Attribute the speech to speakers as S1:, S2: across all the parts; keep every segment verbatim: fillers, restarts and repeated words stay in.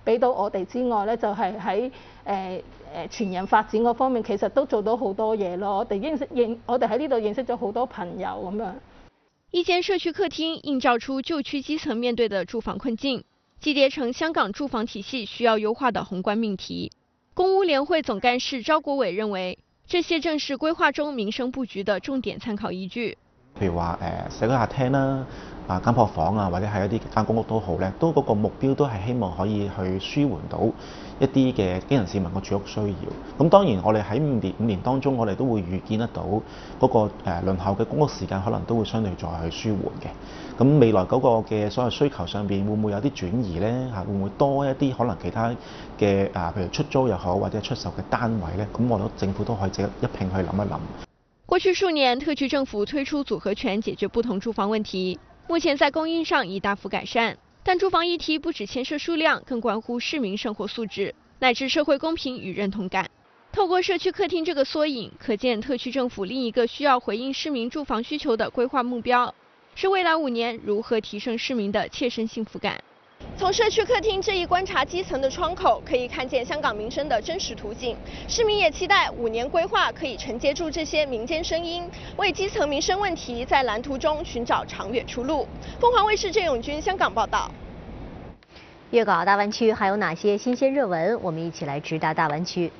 S1: 俾到我哋之外咧，就係喺誒誒全人發展嗰方面，其實都做到好多嘢咯。我哋認識認我哋喺呢度認識咗好多朋友咁樣。
S2: 一間社區客廳映照出舊區基層面對的住房困境，集結成香港住房體系需要優化的宏觀命題。公屋聯會總幹事招國偉認為，這些正是規劃中民生佈局的重點參考依據。
S3: 譬如話誒社區客廳啦、啊間破房啊，或者係一啲間公屋都好咧，都嗰個目標都係希望可以去舒緩到一啲嘅基層市民嘅住屋需要。咁當然我哋喺五年五年當中，我哋都會預見得到嗰個誒輪候嘅公屋時間可能都會相對再去舒緩嘅。咁未來嗰個嘅所謂需求上邊會唔會有啲轉移咧？嚇會唔會多一啲可能其他嘅啊，譬如出租又好或者出售嘅單位咧？咁我覺得政府都可以值得一併去諗一諗。
S2: 過去數年，特區政府推出組合拳解決不同住房問題，目前在供應上已大幅改善。但住房議題不只牽涉數量，更關乎市民生活素質乃至社會公平與認同感。透過社區客廳這個縮影，可見特區政府另一個需要回應市民住房需求的規劃目標，是未來五年如何提升市民的切身幸福感。從社區客廳這一觀察基層的窗口，可以看見香港民生的真實圖景。市民也期待五年規劃可以承接住這些民間聲音，為基層民生問題在藍圖中尋找長遠出路。鳳凰衛視鄭永軍香港報道。
S4: 粵港澳大灣區還有哪些新鮮熱聞？我們一起來直達大灣區。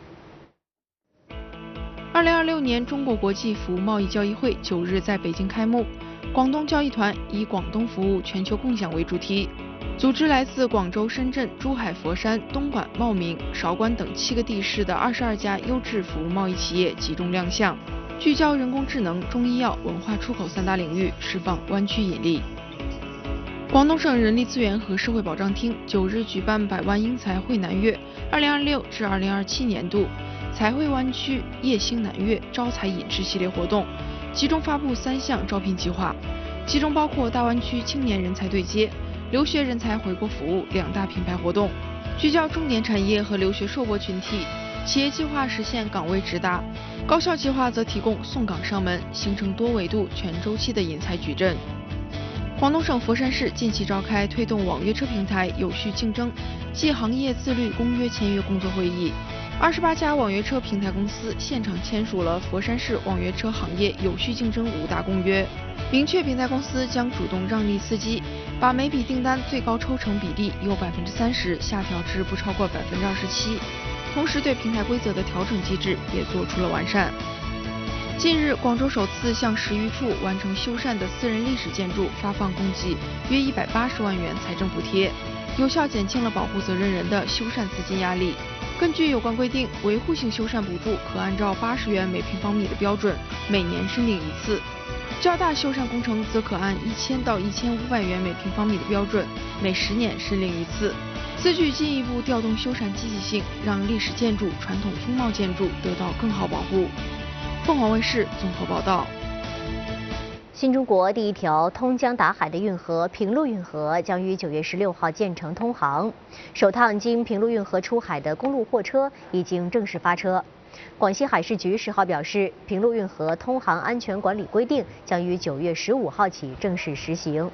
S5: 二零二六年中國國際服務貿易交易會九日在北京開幕，廣東交易團以廣東服務全球共享為主題。組織來自廣州、深圳、珠海、佛山、東莞、茂名、韶關等七個地市的二十二家優質服務貿易企業集中亮相，聚焦人工智能、中醫藥、文化出口三大領域，釋放灣區引力。廣東省人力資源和社會保障廳九日舉辦百萬英才匯南粵二零二六至二零二七年度財匯灣區夜星南粵招才引智系列活動，集中發布三項招聘計劃，其中包括大灣區青年人才對接、留學人才回國服務兩大品牌活動，聚焦重點產業和留學碩博群體。企業計劃實現崗位直達，高校計劃則提供送崗上門，形成多維度全周期的引才矩陣。廣東省佛山市近期召開推動網約車平台有序競爭暨行業自律公約簽約工作會議，二十八家網約車平台公司現場簽署了佛山市網約車行業有序競爭五大公約，明確平台公司將主動讓利司機，把每筆訂單最高抽成比例由百分之三十下調至不超過百分之二十七，同時對平台規則的調整機制也做出了完善。近日，廣州首次向十餘處完成修繕的私人歷史建築發放共計約一百八十萬元財政補貼，有效減輕了保護責任人的修繕資金壓力。根據有關規定，維護性修繕補助可按照八十元每平方米的標準，每年申領一次；較大修繕工程則可按一千到一千五百元每平方米的標準，每十年申領一次。此舉進一步調動修繕積極性，讓歷史建築、傳統風貌建築得到更好保護。鳳凰衛視綜合報道。
S4: 新中國第一條通江達海的運河平陸運河將於九月十六號建成通航，首趟經平陸運河出海的公路貨車已經正式發車。廣西海事局十號表示，平陸運河通航安全管理規定將於九月十五號起正式實行。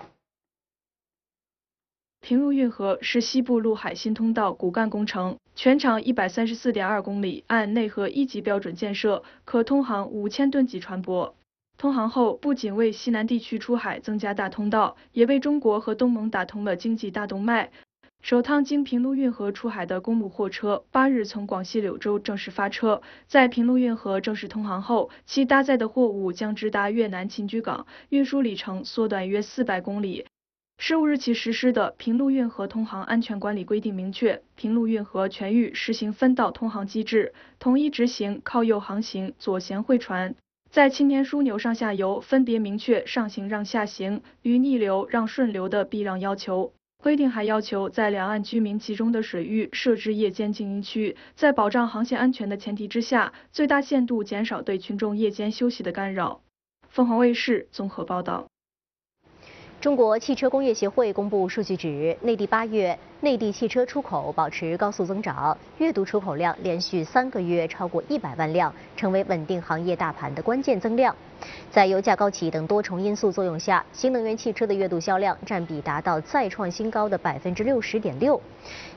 S6: 平陸運河是西部陸海新通道骨幹工程，全長一百三十四點二公里，按內河一級標準建設，可通航五千噸級船舶。通航後，不僅為西南地區出海增加大通道，也為中國和東盟打通了經濟大動脈。首趟經平陸運河出海的公路貨車八日從廣西柳州正式發車，在平陸運河正式通航後，其搭載的貨物將直達越南秦居港，運輸里程縮短約四百公里。十五日起實施的平陸運河通航安全管理規定明確，平陸運河全域實行分道通航機制，統一執行靠右航行、左舷匯船，在青田樞紐上下游分別明確上行讓下行與逆流讓順流的避讓要求。規定還要求在兩岸居民集中的水域設置夜間靜音區，在保障航線安全的前提之下，最大限度減少對群眾夜間休息的干擾。鳳凰衛視綜合報道。
S4: 中國汽車工業協會公布數據指，內地八月內地汽車出口保持高速增長，月度出口量連續三個月超過一百萬輛，成為穩定行業大盤的關鍵增量。在油價高企等多重因素作用下，新能源汽車的月度銷量佔比達到再創新高的百分之六十點六。